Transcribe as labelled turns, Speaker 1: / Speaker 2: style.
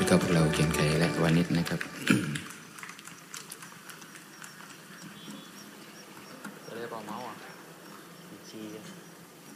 Speaker 1: ครับพวกเราเกียงไก่และวานิชนะครับ
Speaker 2: เรียกเปล่าเมาส์อ่ะจี